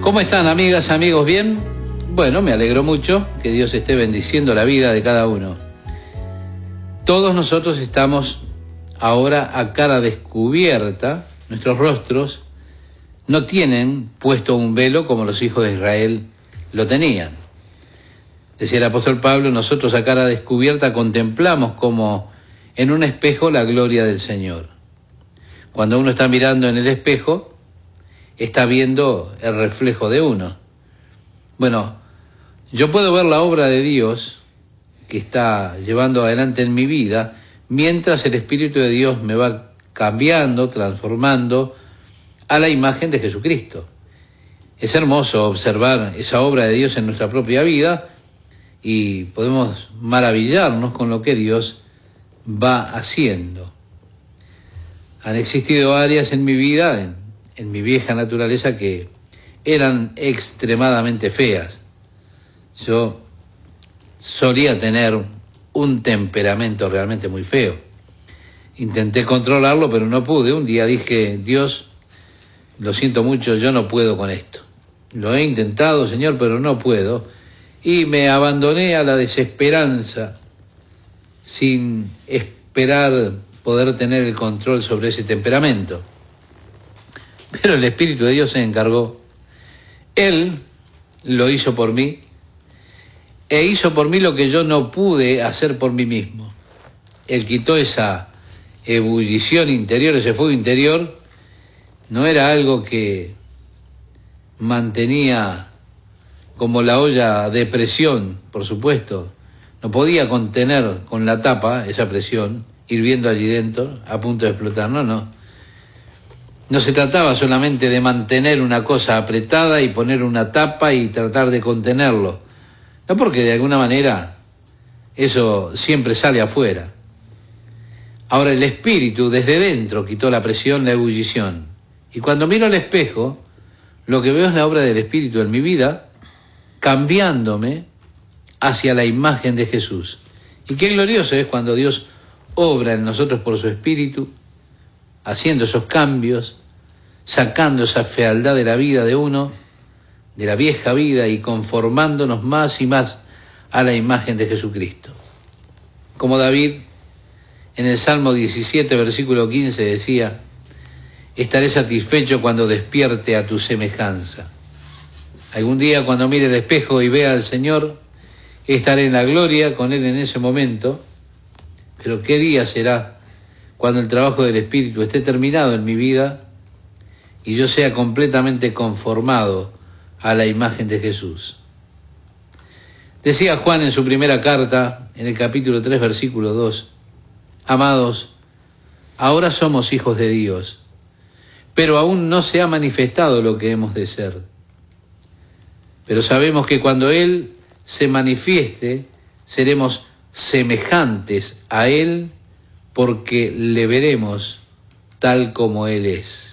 ¿Cómo están, amigas, amigos? ¿Bien? Bueno, me alegro mucho que Dios esté bendiciendo la vida de cada uno. Todos nosotros estamos ahora a cara descubierta, nuestros rostros no tienen puesto un velo como los hijos de Israel lo tenían. Decía el apóstol Pablo, nosotros a cara descubierta contemplamos como en un espejo la gloria del Señor. Cuando uno está mirando en el espejo, está viendo el reflejo de uno. Bueno, yo puedo ver la obra de Dios que está llevando adelante en mi vida, mientras el Espíritu de Dios me va cambiando, transformando a la imagen de Jesucristo. Es hermoso observar esa obra de Dios en nuestra propia vida y podemos maravillarnos con lo que Dios va haciendo. Han existido áreas en mi vida, en mi vieja naturaleza, que eran extremadamente feas. Yo solía tener un temperamento realmente muy feo. Intenté controlarlo, pero no pude. Un día dije, Dios, lo siento mucho, yo no puedo con esto. Lo he intentado, Señor, pero no puedo. Y me abandoné a la desesperanza, sin esperar poder tener el control sobre ese temperamento. Pero el Espíritu de Dios se encargó. Él lo hizo por mí, e hizo por mí lo que yo no pude hacer por mí mismo. Él quitó esa ebullición interior, ese fuego interior. No era algo que mantenía como la olla de presión, por supuesto. No podía contener con la tapa esa presión, hirviendo allí dentro, a punto de explotar. No. No se trataba solamente de mantener una cosa apretada y poner una tapa y tratar de contenerlo. No, porque de alguna manera eso siempre sale afuera. Ahora el Espíritu desde dentro quitó la presión, la ebullición. Y cuando miro al espejo, lo que veo es la obra del Espíritu en mi vida, cambiándome hacia la imagen de Jesús. Y qué glorioso es cuando Dios obra en nosotros por su Espíritu, haciendo esos cambios, sacando esa fealdad de la vida de uno, de la vieja vida, y conformándonos más y más a la imagen de Jesucristo. Como David en el Salmo 17, versículo 15 decía, estaré satisfecho cuando despierte a tu semejanza. Algún día cuando mire el espejo y vea al Señor, estaré en la gloria con Él en ese momento. Pero qué día será cuando el trabajo del Espíritu esté terminado en mi vida y yo sea completamente conformado a la imagen de Jesús. Decía Juan en su primera carta, en el capítulo 3, versículo 2, amados, ahora somos hijos de Dios, pero aún no se ha manifestado lo que hemos de ser. Pero sabemos que cuando Él se manifieste, seremos semejantes a Él, porque le veremos tal como Él es.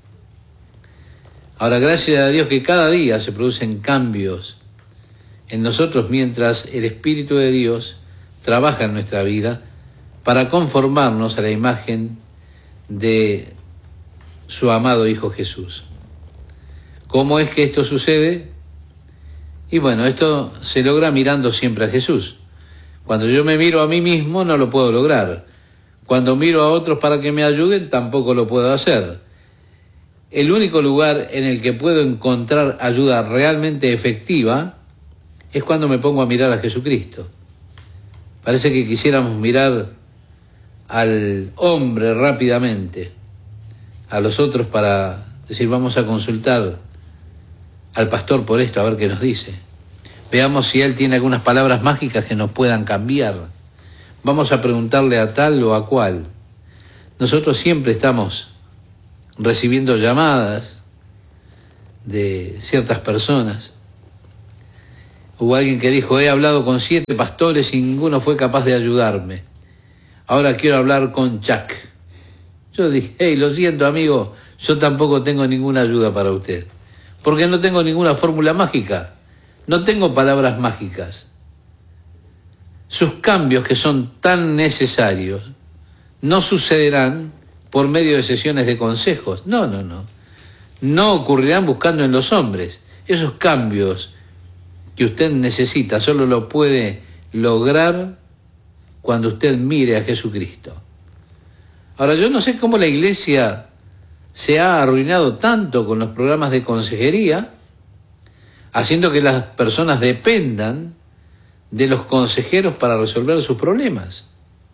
Ahora, gracias a Dios que cada día se producen cambios en nosotros mientras el Espíritu de Dios trabaja en nuestra vida para conformarnos a la imagen de su amado Hijo Jesús. ¿Cómo es que esto sucede? Y bueno, esto se logra mirando siempre a Jesús. Cuando yo me miro a mí mismo no lo puedo lograr. Cuando miro a otros para que me ayuden tampoco lo puedo hacer. El único lugar en el que puedo encontrar ayuda realmente efectiva es cuando me pongo a mirar a Jesucristo. Parece que quisiéramos mirar al hombre rápidamente, a los otros para decir, vamos a consultar al pastor por esto, a ver qué nos dice. Veamos si él tiene algunas palabras mágicas que nos puedan cambiar. Vamos a preguntarle a tal o a cual. Nosotros siempre estamos recibiendo llamadas de ciertas personas. Hubo alguien que dijo, he hablado con 7 pastores y ninguno fue capaz de ayudarme. Ahora quiero hablar con Chuck. Yo dije, hey, lo siento, amigo, yo tampoco tengo ninguna ayuda para usted. Porque no tengo ninguna fórmula mágica. No tengo palabras mágicas. Sus cambios, que son tan necesarios, no sucederán por medio de sesiones de consejos. No ocurrirán buscando en los hombres. esos cambios que usted necesita, solo lo puede lograr cuando usted mire a Jesucristo. Ahora, yo no sé cómo la iglesia se ha arruinado tanto con los programas de consejería, haciendo que las personas dependan de los consejeros para resolver sus problemas.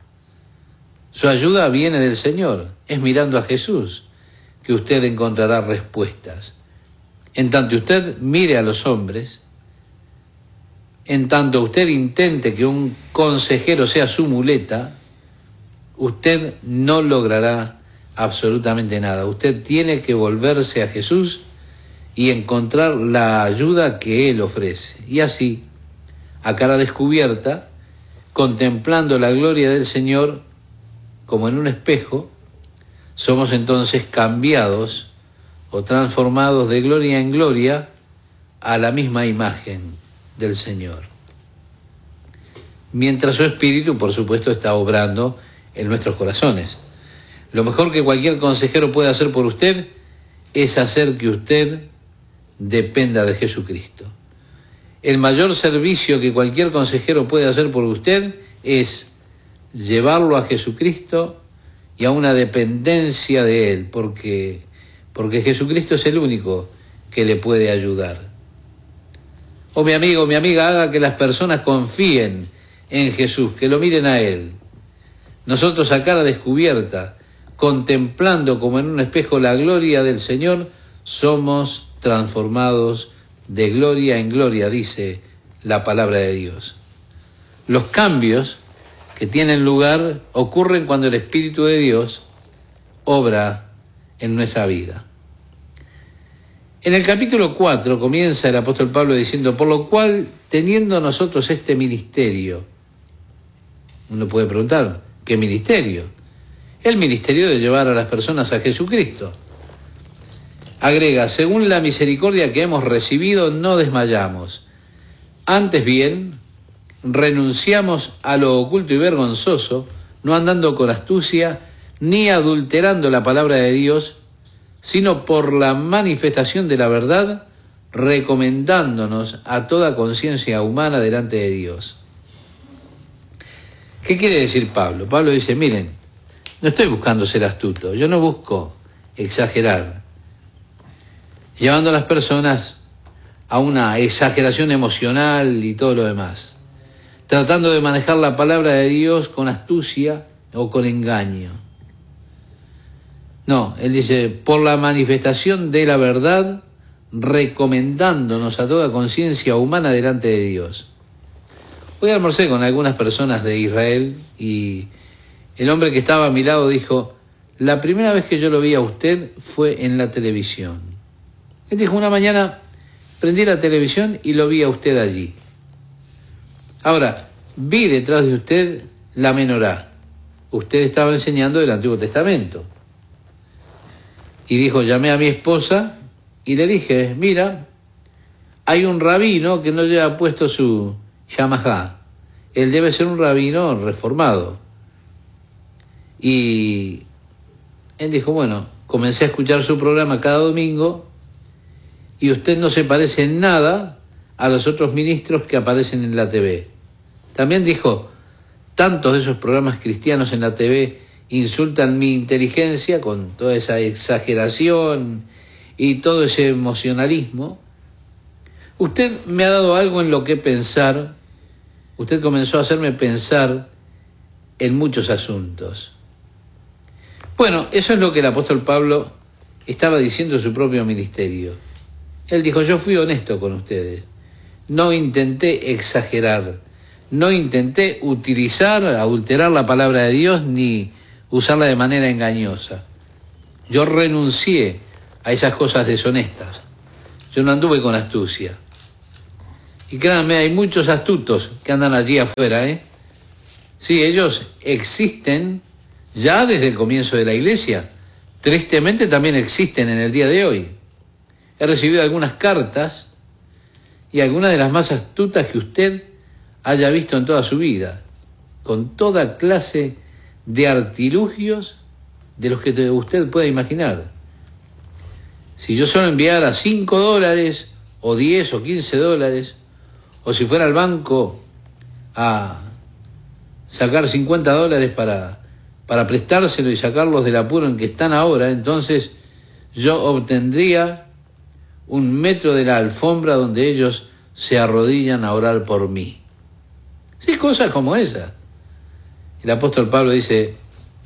Su ayuda viene del Señor, es mirando a Jesús que usted encontrará respuestas. En tanto usted mire a los hombres, en tanto usted intente que un consejero sea su muleta, usted no logrará absolutamente nada. Usted tiene que volverse a Jesús y encontrar la ayuda que Él ofrece. Y así, a cara descubierta, contemplando la gloria del Señor como en un espejo, somos entonces cambiados o transformados de gloria en gloria a la misma imagen del Señor. Mientras su Espíritu, por supuesto, está obrando en nuestros corazones. Lo mejor que cualquier consejero puede hacer por usted es hacer que usted dependa de Jesucristo. El mayor servicio que cualquier consejero puede hacer por usted es llevarlo a Jesucristo y a una dependencia de Él, porque Jesucristo es el único que le puede ayudar. Oh, mi amigo, mi amiga, haga que las personas confíen en Jesús, que lo miren a Él. Nosotros a cara descubierta, contemplando como en un espejo la gloria del Señor, somos transformados de gloria en gloria, dice la palabra de Dios. Los cambios que tienen lugar ocurren cuando el Espíritu de Dios obra en nuestra vida. En el capítulo 4 comienza el apóstol Pablo diciendo, por lo cual, teniendo nosotros este ministerio, uno puede preguntar, ¿qué ministerio? El ministerio de llevar a las personas a Jesucristo. Agrega, según la misericordia que hemos recibido, no desmayamos. Antes bien, renunciamos a lo oculto y vergonzoso, no andando con astucia, ni adulterando la palabra de Dios, sino por la manifestación de la verdad, recomendándonos a toda conciencia humana delante de Dios. ¿Qué quiere decir Pablo? Pablo dice, miren, no estoy buscando ser astuto, yo no busco exagerar, llevando a las personas a una exageración emocional y todo lo demás, tratando de manejar la palabra de Dios con astucia o con engaño. No, él dice, por la manifestación de la verdad, recomendándonos a toda conciencia humana delante de Dios. Hoy almorcé con algunas personas de Israel y el hombre que estaba a mi lado dijo, la primera vez que yo lo vi a usted fue en la televisión. Él dijo, una mañana prendí la televisión y lo vi a usted allí. Ahora, vi detrás de usted la menorá. Usted estaba enseñando del Antiguo Testamento. Y dijo, llamé a mi esposa y le dije, mira, hay un rabino que no lleva puesto su Yamaha. Él debe ser un rabino reformado. Y él dijo, bueno, comencé a escuchar su programa cada domingo y usted no se parece en nada a los otros ministros que aparecen en la TV. También dijo, tantos de esos programas cristianos en la TV insultan mi inteligencia con toda esa exageración y todo ese emocionalismo. Usted me ha dado algo en lo que pensar. Usted comenzó a hacerme pensar en muchos asuntos. Bueno, eso es lo que el apóstol Pablo estaba diciendo en su propio ministerio. Él dijo, yo fui honesto con ustedes. No intenté exagerar. No intenté adulterar la palabra de Dios ni usarla de manera engañosa. Yo renuncié a esas cosas deshonestas. Yo no anduve con astucia. Y créanme, hay muchos astutos que andan allí afuera, ¿eh? Sí, ellos existen ya desde el comienzo de la iglesia. Tristemente también existen en el día de hoy. He recibido algunas cartas y algunas de las más astutas que usted haya visto en toda su vida, con toda clase de artilugios de los que usted pueda imaginar. Si yo solo enviara $5 o 10 o 15 dólares, o si fuera al banco a sacar 50 dólares para prestárselo y sacarlos del apuro en que están ahora, entonces yo obtendría 1 metro de la alfombra donde ellos se arrodillan a orar por mí. Sí, cosas como esa. El apóstol Pablo dice: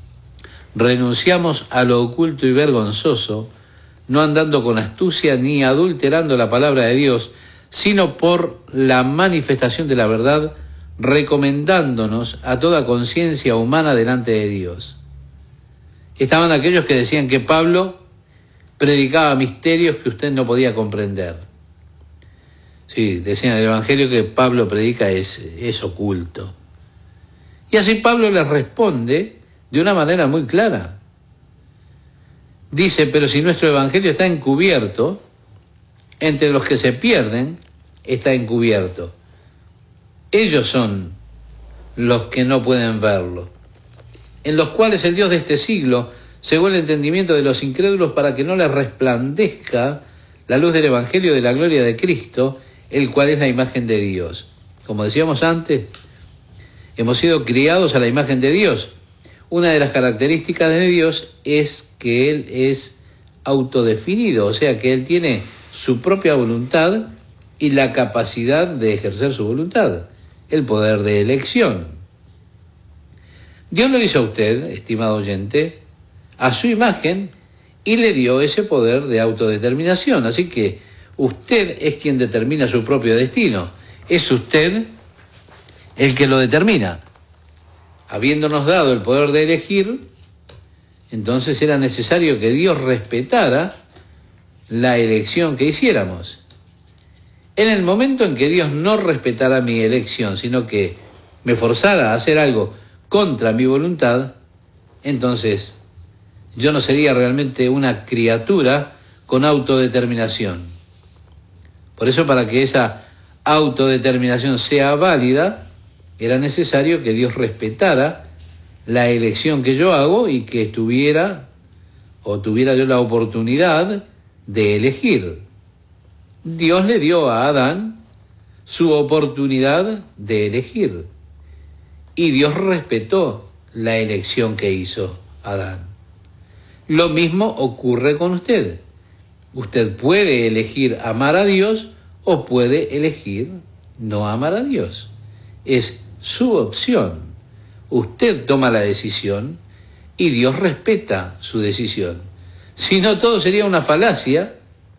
renunciamos a lo oculto y vergonzoso, no andando con astucia ni adulterando la palabra de Dios, sino por la manifestación de la verdad, recomendándonos a toda conciencia humana delante de Dios. Estaban aquellos que decían que Pablo predicaba misterios que usted no podía comprender. Sí, decían el Evangelio que Pablo predica es oculto. Y así Pablo les responde de una manera muy clara. Dice: pero si nuestro Evangelio está encubierto, entre los que se pierden está encubierto. Ellos son los que no pueden verlo, en los cuales el Dios de este siglo cegó el entendimiento de los incrédulos para que no les resplandezca la luz del Evangelio de la gloria de Cristo, el cual es la imagen de Dios. Como decíamos antes, hemos sido criados a la imagen de Dios. Una de las características de Dios es que Él es autodefinido, o sea que Él tiene su propia voluntad y la capacidad de ejercer su voluntad, el poder de elección. Dios lo hizo a usted, estimado oyente, a su imagen y le dio ese poder de autodeterminación. Así que usted es quien determina su propio destino. Es usted el que lo determina. Habiéndonos dado el poder de elegir, entonces era necesario que Dios respetara la elección que hiciéramos. En el momento en que Dios no respetara mi elección, sino que me forzara a hacer algo contra mi voluntad, entonces yo no sería realmente una criatura con autodeterminación. Por eso, para que esa autodeterminación sea válida, era necesario que Dios respetara la elección que yo hago y que tuviera yo la oportunidad de elegir. Dios le dio a Adán su oportunidad de elegir y Dios respetó la elección que hizo Adán. Lo mismo ocurre con usted. Usted puede elegir amar a Dios o puede elegir no amar a Dios. Es su opción. Usted toma la decisión y Dios respeta su decisión. Si no, todo sería una falacia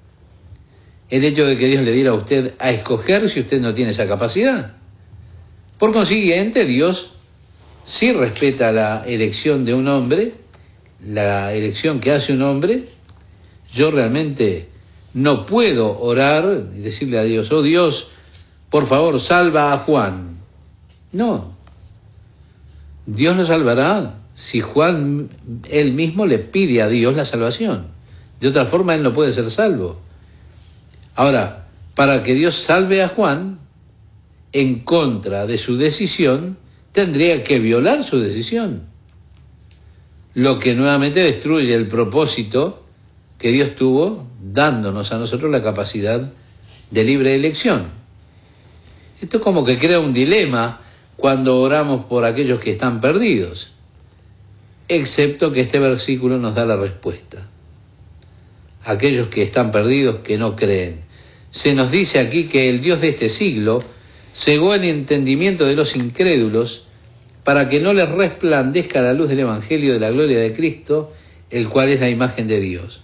el hecho de que Dios le diera a usted a escoger si usted no tiene esa capacidad. Por consiguiente, Dios sí respeta la elección de un hombre, la elección que hace un hombre. Yo realmente no puedo orar y decirle a Dios: oh Dios, por favor, salva a Juan. No. Dios lo salvará si Juan él mismo le pide a Dios la salvación. De otra forma, él no puede ser salvo. Ahora, para que Dios salve a Juan, en contra de su decisión, tendría que violar su decisión. Lo que nuevamente destruye el propósito que Dios tuvo, dándonos a nosotros la capacidad de libre elección. Esto es como que crea un dilema cuando oramos por aquellos que están perdidos, excepto que este versículo nos da la respuesta. Aquellos que están perdidos, que no creen. Se nos dice aquí que el Dios de este siglo cegó el entendimiento de los incrédulos para que no les resplandezca la luz del Evangelio de la gloria de Cristo, el cual es la imagen de Dios.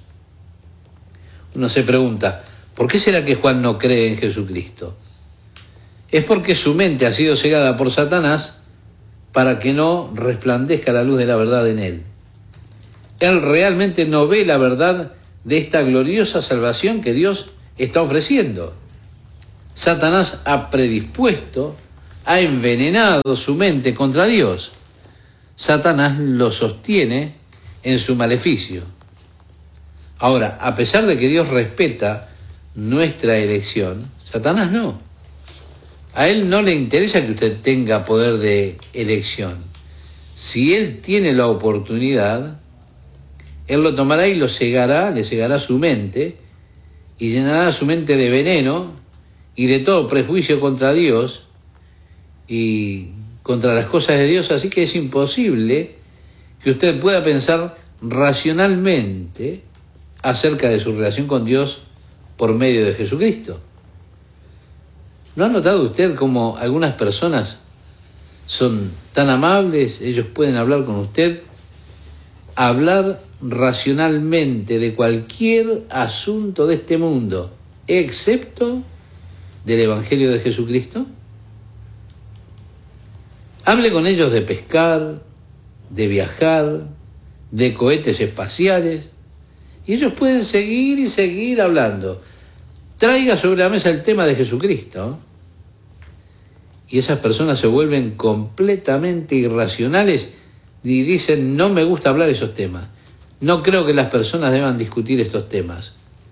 Uno se pregunta: ¿por qué será que Juan no cree en Jesucristo? Es porque su mente ha sido cegada por Satanás para que no resplandezca la luz de la verdad en él. Él realmente no ve la verdad de esta gloriosa salvación que Dios está ofreciendo. Satanás ha predispuesto, ha envenenado su mente contra Dios. Satanás lo sostiene en su maleficio. Ahora, a pesar de que Dios respeta nuestra elección, Satanás no. A él no le interesa que usted tenga poder de elección. Si él tiene la oportunidad, él lo tomará y lo cegará, le cegará su mente, y llenará su mente de veneno y de todo prejuicio contra Dios y contra las cosas de Dios, así que es imposible que usted pueda pensar racionalmente acerca de su relación con Dios por medio de Jesucristo. ¿No ha notado usted cómo algunas personas son tan amables, ellos pueden hablar con usted, hablar racionalmente de cualquier asunto de este mundo, excepto del Evangelio de Jesucristo? Hable con ellos de pescar, de viajar, de cohetes espaciales, y ellos pueden seguir y seguir hablando. Traiga sobre la mesa el tema de Jesucristo, y esas personas se vuelven completamente irracionales y dicen, no me gusta hablar esos temas. No creo que las personas deban discutir estos temas.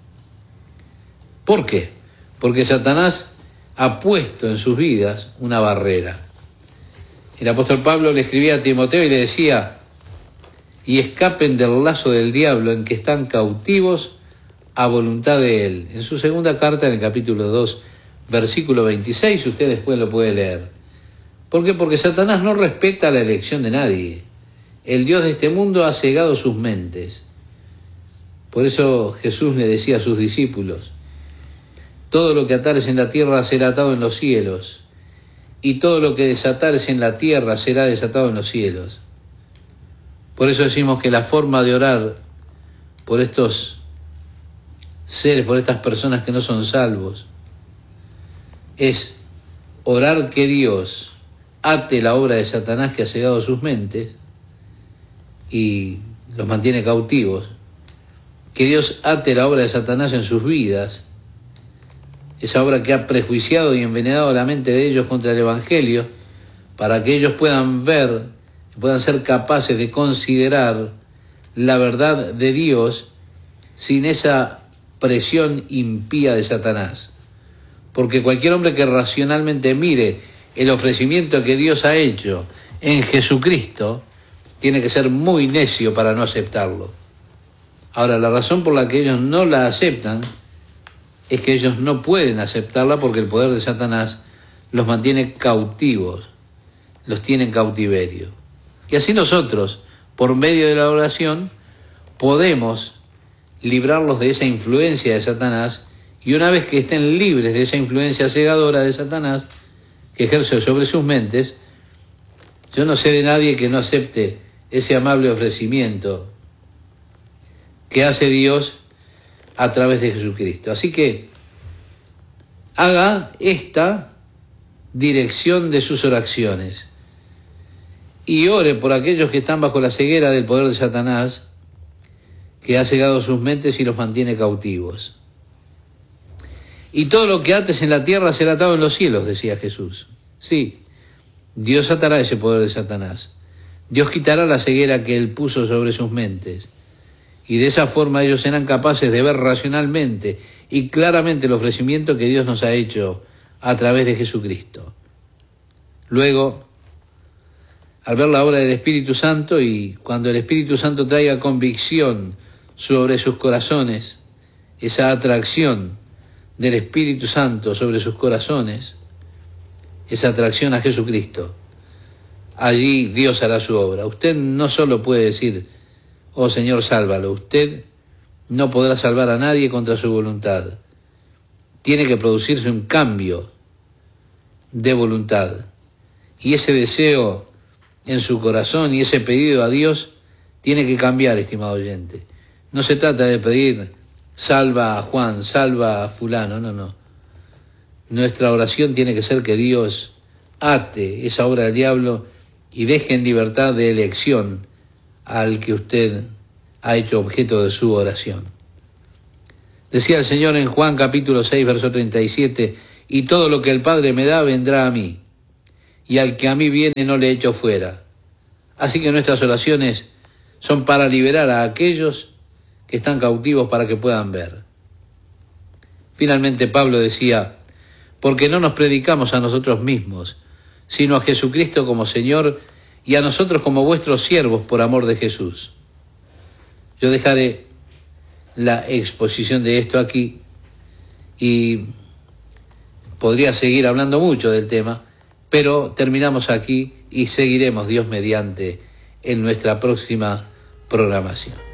¿Por qué? Porque Satanás ha puesto en sus vidas una barrera. El apóstol Pablo le escribía a Timoteo y le decía, y escapen del lazo del diablo en que están cautivos a voluntad de él. En su segunda carta, en el capítulo 2, versículo 26, usted después lo puede leer. ¿Por qué? Porque Satanás no respeta la elección de nadie. El Dios de este mundo ha cegado sus mentes. Por eso Jesús le decía a sus discípulos, todo lo que atares en la tierra será atado en los cielos, y todo lo que desatares en la tierra será desatado en los cielos. Por eso decimos que la forma de orar por estos seres, por estas personas que no son salvos, es orar que Dios ate la obra de Satanás que ha cegado sus mentes y los mantiene cautivos, que Dios ate la obra de Satanás en sus vidas, esa obra que ha prejuiciado y envenenado la mente de ellos contra el Evangelio, para que ellos puedan ver, puedan ser capaces de considerar la verdad de Dios sin esa presión impía de Satanás. Porque cualquier hombre que racionalmente mire el ofrecimiento que Dios ha hecho en Jesucristo, tiene que ser muy necio para no aceptarlo. Ahora, la razón por la que ellos no la aceptan es que ellos no pueden aceptarla porque el poder de Satanás los mantiene cautivos, los tiene en cautiverio. Y así nosotros, por medio de la oración, podemos librarlos de esa influencia de Satanás, y una vez que estén libres de esa influencia cegadora de Satanás que ejerce sobre sus mentes, yo no sé de nadie que no acepte ese amable ofrecimiento que hace Dios a través de Jesucristo. Así que haga esta dirección de sus oraciones y ore por aquellos que están bajo la ceguera del poder de Satanás, que ha cegado sus mentes y los mantiene cautivos. Y todo lo que ates en la tierra será atado en los cielos, decía Jesús. Sí, Dios atará ese poder de Satanás. Dios quitará la ceguera que él puso sobre sus mentes. Y de esa forma ellos serán capaces de ver racionalmente y claramente el ofrecimiento que Dios nos ha hecho a través de Jesucristo. Luego, al ver la obra del Espíritu Santo y cuando el Espíritu Santo traiga convicción sobre sus corazones, esa atracción del Espíritu Santo sobre sus corazones, esa atracción a Jesucristo, allí Dios hará su obra. Usted no solo puede decir, oh Señor, sálvalo. Usted no podrá salvar a nadie contra su voluntad. Tiene que producirse un cambio de voluntad. Y ese deseo en su corazón y ese pedido a Dios tiene que cambiar, estimado oyente. No se trata de pedir, salva a Juan, salva a fulano, no. Nuestra oración tiene que ser que Dios ate esa obra del diablo y deje en libertad de elección al que usted ha hecho objeto de su oración. Decía el Señor en Juan capítulo 6, verso 37, y todo lo que el Padre me da vendrá a mí, y al que a mí viene no le echo fuera. Así que nuestras oraciones son para liberar a aquellos que están cautivos para que puedan ver. Finalmente Pablo decía, porque no nos predicamos a nosotros mismos, sino a Jesucristo como Señor y a nosotros como vuestros siervos por amor de Jesús. Yo dejaré la exposición de esto aquí y podría seguir hablando mucho del tema, pero terminamos aquí y seguiremos, Dios mediante, en nuestra próxima programación.